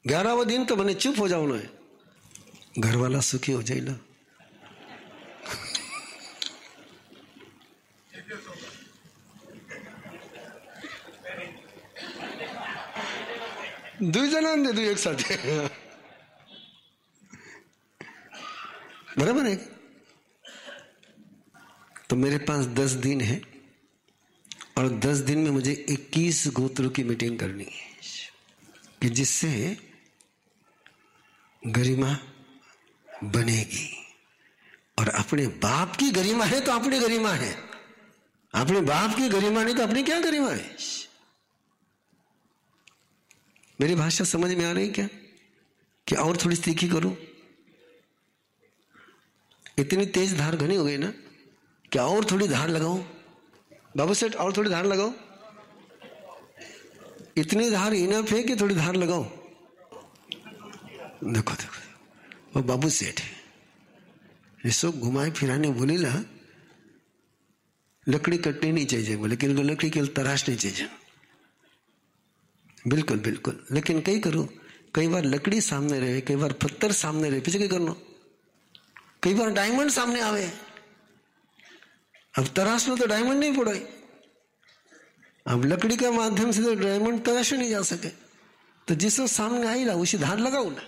11वां दिन तो मैंने चुप हो जाओ ना, घर वाला सुखी हो जाएगा। दो जना दे दो एक साथ बराबर है। तो मेरे पास 10 दिन है और 10 दिन में मुझे 21 गोत्रों की मीटिंग करनी है कि जिससे गरिमा बनेगी। और अपने बाप की गरिमा है तो अपनी गरिमा है, अपने बाप की गरिमा नहीं तो अपनी क्या गरिमा है। मेरी भाषा समझ में आ रही क्या कि और थोड़ी तीखी करूं? इतनी तेज धार घनी हो गई ना, क्या और थोड़ी धार लगाओ? बाबू सेठ और थोड़ी धार लगाओ। इतनी धार इनफ है कि थोड़ी धार लगाओ? देखो देखो वो बाबू सेठ है, इसको घुमाए फिराने बोली ला लकड़ी कटनी नहीं चाहिए बोले, लेकिन लकड़ी के तराश नहीं चाहिए। बिल्कुल बिल्कुल। लेकिन कई करो, कई बार लकड़ी सामने रहे, कई बार पत्थर सामने रहे, पीछे क्या करना? कई बार डायमंड सामने आवे, अब तराश में तो डायमंड नहीं पड़ा, अब लकड़ी के माध्यम से तो डायमंड तराश नहीं जा सके, तो जिसको सामने आई ला उसी धार लगाओ ना।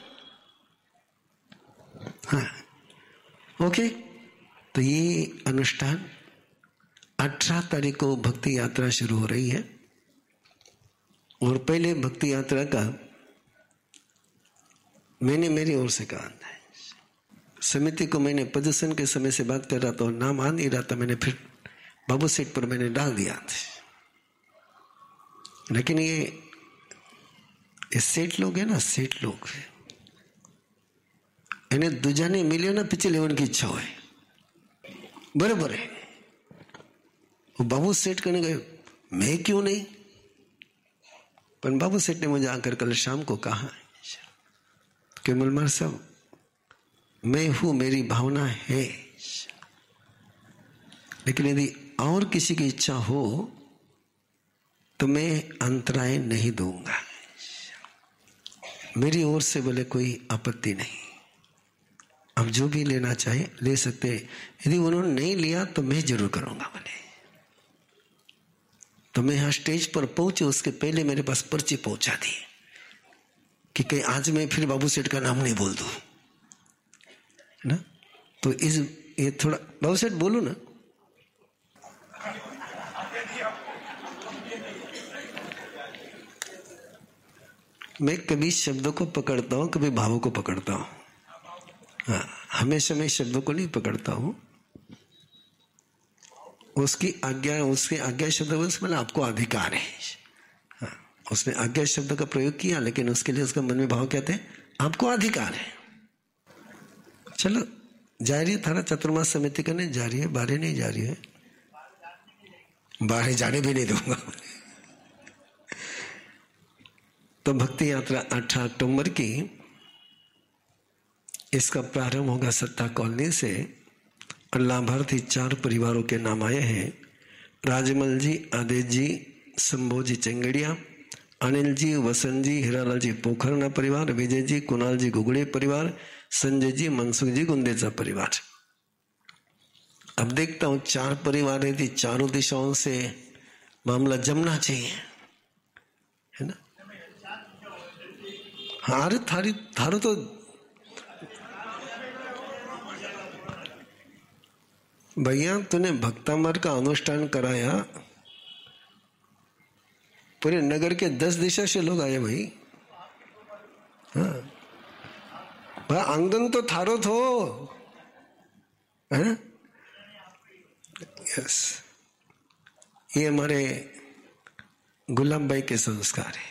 हाँ ओके। तो ये अनुष्ठान 18 तारीख को भक्ति यात्रा शुरू हो रही है और पहले भक्ति यात्रा का मैंने मेरी ओर से कहा था, समिति को मैंने प्रदर्शन के समय से बात कर रहा था और नाम आ नहीं रहा था, मैंने फिर बाबू सेठ पर मैंने डाल दिया था। लेकिन ये सेठ लोग है ना, सेठ लोग इन्हें दूजाने मिले ना पीछे लेवन की इच्छा है, बराबर है। वो बाबू सेठ कहने गए मैं क्यों नहीं, पर बाबू सेठ ने मुझे आकर कल शाम को कहा कि मलमार साहब मैं हूं, मेरी भावना है, लेकिन यदि और किसी की इच्छा हो तो मैं अंतराय नहीं दूंगा, मेरी ओर से बोले कोई आपत्ति नहीं, अब जो भी लेना चाहे ले सकते, यदि उन्होंने नहीं लिया तो मैं जरूर करूंगा बोले। तो मैं यहां स्टेज पर पहुंचे उसके पहले मेरे पास पर्ची पहुंचा दी कि कहीं आज मैं फिर बाबू सेठ का नाम नहीं बोल दूं, है ना। तो ये थोड़ा बाबू सेठ बोलो ना। मैं कभी शब्दों को पकड़ता हूं, कभी भावों को पकड़ता हूं। हाँ, हमेशा मैं शब्दों को नहीं पकड़ता हूं, उसकी आज्ञा शब्द मतलब आपको अधिकार है। हाँ, उसने आज्ञा शब्द का प्रयोग किया, लेकिन उसके लिए उसका मन में भाव कहते हैं आपको अधिकार है। चलो जारी है, थारा चतुर्मास समिति करने जा रही है, बाहर नहीं जा रही है, बाहर जाने भी नहीं दूंगा। तो भक्ति यात्रा 18 अक्टूबर की, इसका प्रारंभ होगा सत्ता कॉलोनी से और लाभार्थी 4 परिवारों के नाम आए हैं। राजमल जी, आदेश जी, संभोजी चेंगड़िया, अनिल जी, वसंत जी, हीरालाल जी पोखरना परिवार, विजय जी, कुणाल जी गुगड़े परिवार, संजय जी, मनसुख जी गुंदेचा परिवार। अब देखता हूं 4 परिवार यदि चारों दिशाओं से मामला जमना चाहिए, है ना। हाँ थारो तो भैया तूने भक्तामर का अनुष्ठान कराया, पूरे नगर के 10 दिशा से लोग आए भाई। हाँ भाई आंगन तो थारो थो, है। यस, ये हमारे गुलाब भाई के संस्कार है,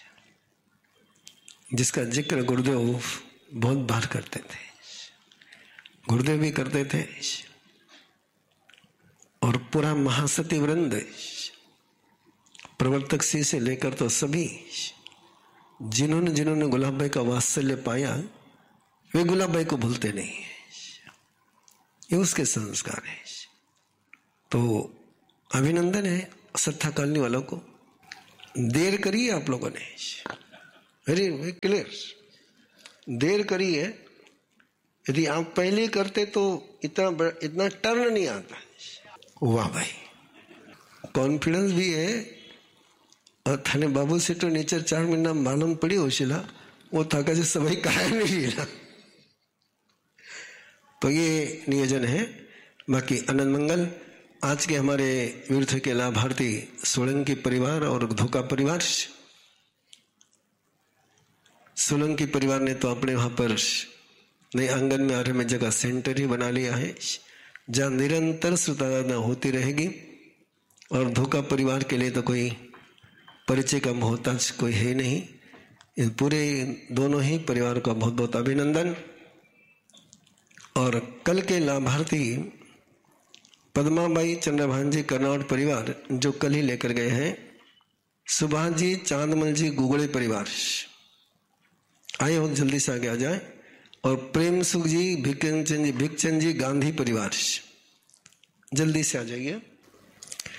जिसका जिक्र गुरुदेव बहुत बार करते थे, गुरुदेव भी करते थे और पूरा महासती वृंद, प्रवर्तक सी से लेकर तो सभी जिन्होंने गुलाब भाई का वात्सल्य पाया, वे गुलाब भाई को भूलते नहीं है, ये उसके संस्कार है। तो अभिनंदन है सत्ता कॉलोनी वालों को, देर करी आप लोगों ने, वेरी क्लियर। देर करी है, यदि आप पहले करते तो इतना टर्न नहीं आता। वाह भाई, कॉन्फिडेंस भी है। और थाने बाबू से तो नेचर 4 महीना मालूम पड़ी होशिला, वो थाका से सभी कराया नहीं ना। तो ये नियोजन है। बाकी आनंद मंगल। आज के हमारे विरुद्ध के लाभार्थी सोलंकी परिवार और धोखा परिवार। सोलंकी परिवार ने तो अपने वहां पर नए आंगन में आर्य में जगह सेंटर ही बना लिया है, जहां निरंतर श्रुताराधना होती रहेगी। और धोखा परिवार के लिए तो कोई परिचय का मोहताज कोई है नहीं। इन पूरे दोनों ही परिवार का बहुत बहुत अभिनंदन। और कल के लाभार्थी पद्माबाई चंद्रभान कर्नावट परिवार जो कल ही लेकर गए हैं, सुभाष जी चांदमल जी गुगड़े परिवार, आए हो जल्दी से आगे आ जाए। और प्रेम सुख जी भिकचंद जी गांधी परिवार, जल्दी से आ जाइए।